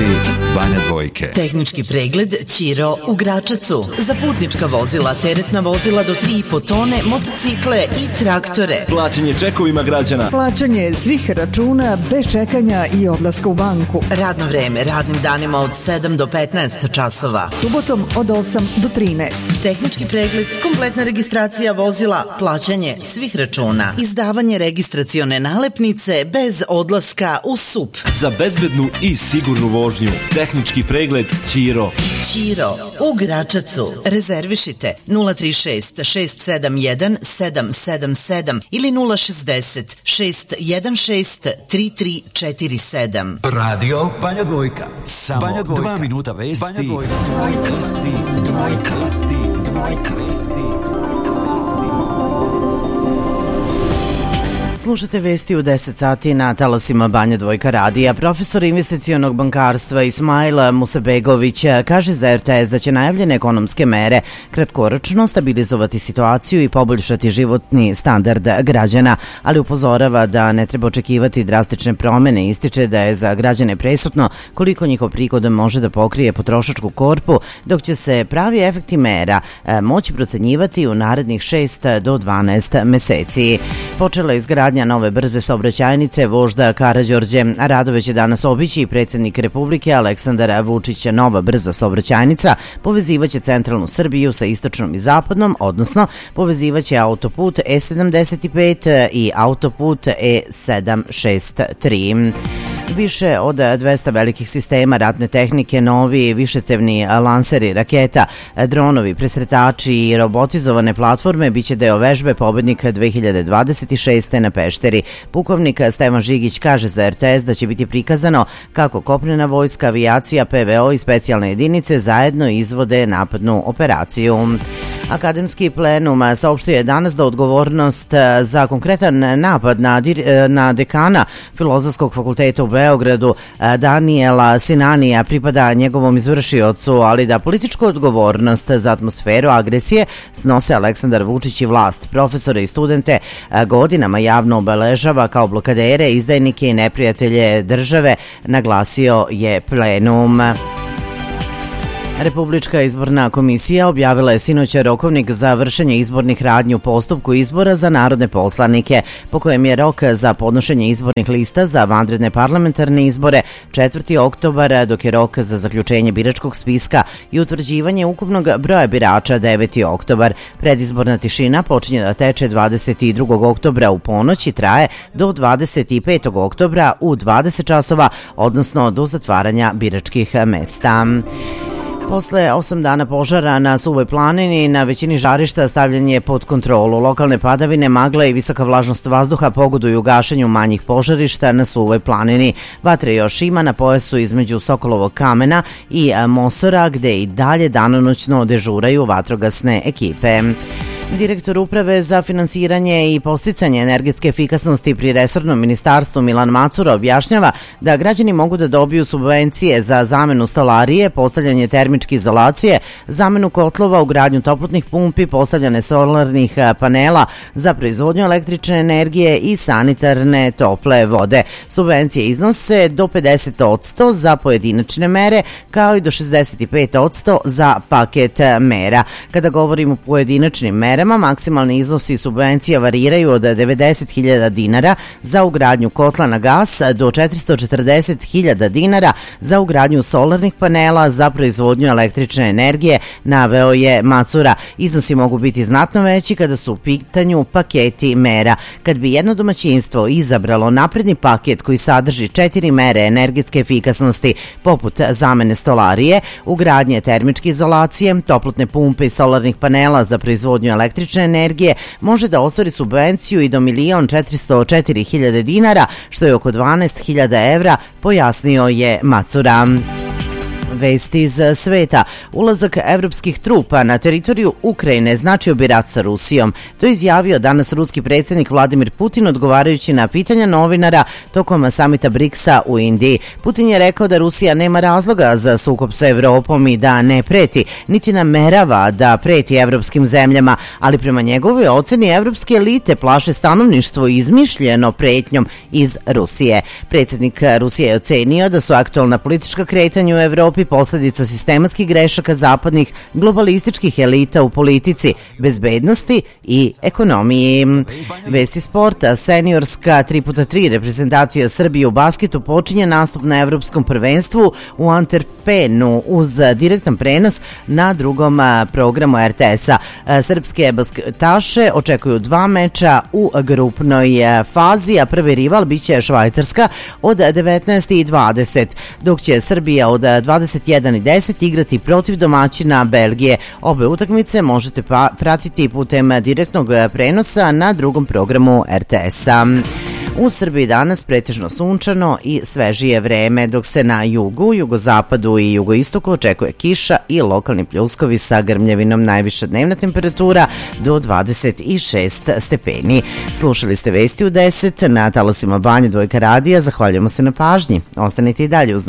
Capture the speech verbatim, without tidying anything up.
vesti Banja Dvojke. Tehnički pregled Ćiro u Gračacu. Za putnička vozila, teretna vozila do tri i po tone, motocikle i traktore. Plaćanje čekovima građana. Plaćanje svih računa bez čekanja i odlaska u banku. Radno vreme radnim danima od sedam do petnaest časova. Subotom od osam do trinaest. Tehnički pregled, kompletna registracija vozila, plaćanje svih računa, izdavanje registracione nalepnice bez odlaska u S U P. Za bezbednu i sigurnu vožnju. Tehnički pregled Ćiro. Ćiro u Gračacu. Rezervišite nula tri šest šest sedam jedan sedam sedam sedam ili nula šezdeset šest jedan šest tri tri četiri sedam. Radio Banja Dvojka. Samo Banja Dvojka. Dva minuta vesti. Banja Dvojka. Dvojka. Vesti. Dvojka. Vesti. Dvojka. Vesti. Slušate vesti u deset sati na talasima Banja Dvojka radija. Profesor investicionog bankarstva Ismail Musabegović kaže za R T S da će najavljene ekonomske mere kratkoročno stabilizovati situaciju i poboljšati životni standard građana, ali upozorava da ne treba očekivati drastične promene. Ističe da je za građane presudno koliko njihov prihod može da pokrije potrošačku korpu, dok će se pravi efekti mera moći procenjivati u narednih šest do dvanaest meseci. Počela je izgradnja nove brze saobraćajnice Vožda Karađorđe. Radove će danas obići i predsjednik Republike Aleksandar Vučić. Nova brza saobraćajnica povezivaće centralnu Srbiju sa istočnom i zapadnom, odnosno povezivaće autoput E sedamdeset pet i autoput E sedamsto šezdeset tri. Više od dvesta velikih sistema ratne tehnike, novi višecevni lanseri raketa, dronovi, presretači i robotizovane platforme biće deo vežbe Pobednik dve hiljade dvadeset šeste na Pešteri. Pukovnik Stevan Žigić kaže za R T S da će biti prikazano kako kopnena vojska, avijacija, P V O i specijalne jedinice zajedno izvode napadnu operaciju. Akademski plenum saopštio danas da odgovornost za konkretan napad na, na dekana Filozofskog fakulteta u Beogradu Daniela Sinanija pripada njegovom izvršiocu, ali da političku odgovornost za atmosferu agresije snose Aleksandar Vučić i vlast. Profesore i studente godinama javno obeležava kao blokadere, izdajnike i neprijatelje države, naglasio je plenum. Republička izborna komisija objavila je sinoć rokovnik za vršenje izbornih radnji u postupku izbora za narodne poslanike, po kojem je rok za podnošenje izbornih lista za vanredne parlamentarne izbore četvrti oktobar, dok je rok za zaključenje biračkog spiska i utvrđivanje ukupnog broja birača deveti oktobar. Predizborna tišina počinje da teče dvadeset drugog oktobra u ponoć i traje do dvadeset petog oktobra u dvadeset časova, odnosno do zatvaranja biračkih mesta. Posle osam dana požara na Suvoj planini, na većini žarišta stavljen je pod kontrolu. Lokalne padavine, magla i visoka vlažnost vazduha pogoduju gašenju manjih požarišta na Suvoj planini. Vatre još ima na pojasu između Sokolovog kamena i Mosora, gde i dalje danonoćno dežuraju vatrogasne ekipe. Direktor Uprave za finansiranje i posticanje energetske efikasnosti pri resornom ministarstvu Milan Macura objašnjava da građani mogu da dobiju subvencije za zamenu stolarije, postavljanje termičke izolacije, zamenu kotlova, ugradnju toplotnih pumpi, postavljanje solarnih panela za proizvodnju električne energije i sanitarne tople vode. Subvencije iznose do pedeset posto za pojedinačne mere, kao i do šezdeset pet posto za paket mera. Kada govorimo o pojedinačnim merama, maksimalni iznosi subvencija variraju od devedeset hiljada dinara za ugradnju kotla na gas do četiristo četrdeset hiljada dinara za ugradnju solarnih panela za proizvodnju električne energije, naveo je Macura. Iznosi mogu biti znatno veći kada su u pitanju paketi mera. Kad bi jedno domaćinstvo izabralo napredni paket koji sadrži četiri mere energetske efikasnosti, poput zamene stolarije, ugradnje termičke izolacije, toplotne pumpe i solarnih panela za proizvodnju električne električne energije, može da ostvari subvenciju i do milion četiristo četiri hiljade dinara, što je oko dvanaest hiljada evra, pojasnio je Macura. Vesti iz sveta. Ulazak evropskih trupa na teritoriju Ukrajine značio bi rat sa Rusijom. To je izjavio danas ruski predsjednik Vladimir Putin odgovarajući na pitanja novinara tokom samita briksa u Indiji. Putin je rekao da Rusija nema razloga za sukob sa Evropom i da ne preti, niti namerava da preti evropskim zemljama, ali prema njegovoj oceni evropske elite plaše stanovništvo izmišljeno pretnjom iz Rusije. Predsjednik Rusije je ocenio da su aktualna politička kretanja u Evropi posljedica sistematskih grešaka zapadnih globalističkih elita u politici, bezbednosti i ekonomiji. Vesti sporta. Seniorska tri puta tri reprezentacija Srbije u basketu počinje nastup na evropskom prvenstvu u Antwerpenu uz direktan prenos na drugom programu er te esa. Srpske basketaše očekuju dva meča u grupnoj fazi, a prvi rival biće Švajcarska od devetnaest i dvadeset, dok će Srbija od dvadeset jedan i deset igrati protiv domaćina Belgije. Obe utakmice možete pa pratiti putem direktnog prenosa na drugom programu er te esa. U Srbiji danas pretežno sunčano i svežije vreme, dok se na jugu, jugozapadu i jugoistoku očekuje kiša i lokalni pljuskovi sa grmljavinom. Najviša dnevna temperatura do dvadeset šest stepeni. Slušali ste Vesti u deset na talasima Banja Dvojka radija. Zahvaljujemo se na pažnji. Ostanite i dalje uz nas.